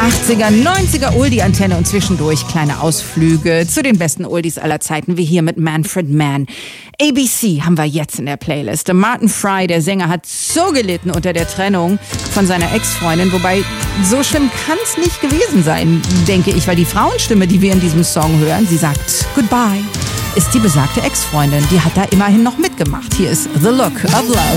80er, 90er Oldie-Antenne und zwischendurch kleine Ausflüge zu den besten Oldies aller Zeiten, wie hier mit Manfred Mann. ABC haben wir jetzt in der Playlist. Martin Fry, der Sänger, hat so gelitten unter der Trennung von seiner Ex-Freundin, wobei so schlimm kann es nicht gewesen sein, denke ich, weil die Frauenstimme, die wir in diesem Song hören, sie sagt Goodbye, ist die besagte Ex-Freundin. Die hat da immerhin noch mitgemacht. Hier ist The Look of Love.